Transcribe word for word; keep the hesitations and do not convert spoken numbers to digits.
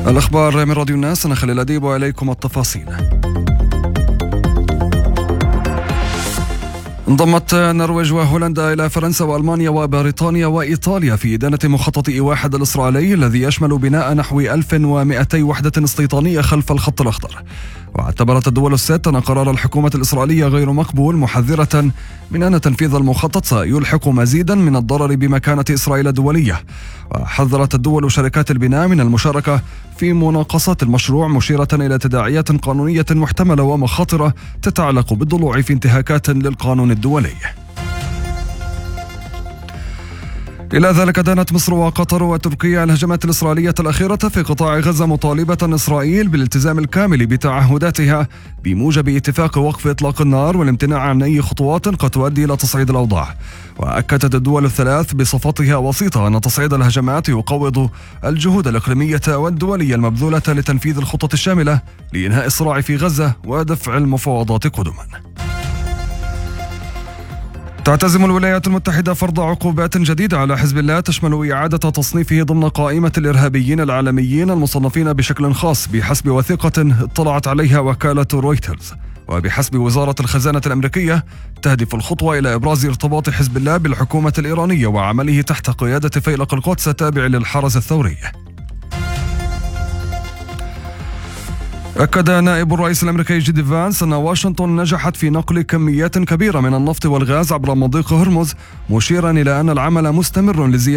الأخبار من راديو الناس، أنا خليل أديب وإليكم التفاصيل. انضمت النرويج وهولندا إلى فرنسا وألمانيا وبريطانيا وإيطاليا في إدانة مخطط إي واحد الإسرائيلي الذي يشمل بناء نحو ألف ومئتي وحدة استيطانية خلف الخط الأخضر. واعتبرت الدول الست أن قرار الحكومة الإسرائيلية غير مقبول، محذرة من أن تنفيذ المخطط سيلحق مزيدا من الضرر بمكانة إسرائيل الدولية. وحذرت الدول شركات البناء من المشاركة في مناقصات المشروع، مشيرة إلى تداعيات قانونية محتملة ومخاطر تتعلق بالضلوع في انتهاكات للقانون الدولي. إلى ذلك دانت مصر وقطر وتركيا الهجمات الإسرائيلية الأخيرة في قطاع غزة، مطالبة إسرائيل بالالتزام الكامل بتعهداتها بموجب اتفاق وقف إطلاق النار والامتناع عن أي خطوات قد تؤدي إلى تصعيد الأوضاع. وأكدت الدول الثلاث بصفتها وسيطة أن تصعيد الهجمات يقوض الجهود الإقليمية والدولية المبذولة لتنفيذ الخطة الشاملة لإنهاء الصراع في غزة ودفع المفاوضات قدما. تعتزم الولايات المتحدة فرض عقوبات جديدة على حزب الله تشمل إعادة تصنيفه ضمن قائمة الإرهابيين العالميين المصنفين بشكل خاص بحسب وثيقة اطلعت عليها وكالة رويترز. وبحسب وزارة الخزانة الأمريكية تهدف الخطوة إلى إبراز ارتباط حزب الله بالحكومة الإيرانية وعمله تحت قيادة فيلق القدس التابع للحرس الثوري. أكد نائب الرئيس الأمريكي جي دي فانس أن واشنطن نجحت في نقل كميات كبيرة من النفط والغاز عبر مضيق هرمز، مشيرا إلى أن العمل مستمر لزيادة